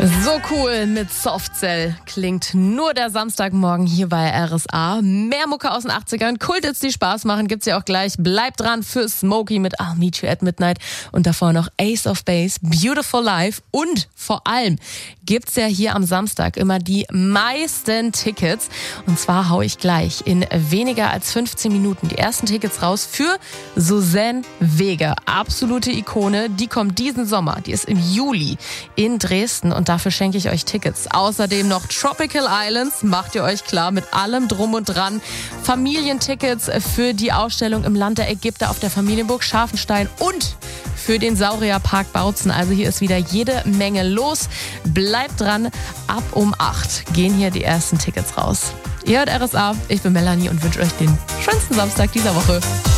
So cool mit Softcell klingt nur der Samstagmorgen hier bei RSA. Mehr Mucke aus den 80ern, Kulthits, die Spaß machen, gibt's ja auch gleich. Bleibt dran für Smokey mit I'll Meet You at Midnight und davor noch Ace of Base, Beautiful Life und vor allem gibt's ja hier am Samstag immer die meisten Tickets. Und zwar hau ich gleich in weniger als 15 Minuten die ersten Tickets raus für Suzanne Vega. Absolute Ikone, die kommt diesen Sommer, die ist im Juli in Dresden und dafür schenke ich euch Tickets. Außerdem noch Tropical Islands, macht ihr euch klar, mit allem drum und dran. Familientickets für die Ausstellung im Land der Ägypter auf der Familienburg Scharfenstein und für den Saurierpark Bautzen. Also hier ist wieder jede Menge los. Bleibt dran, ab um 8 gehen hier die ersten Tickets raus. Ihr hört RSA, ich bin Melanie und wünsche euch den schönsten Samstag dieser Woche.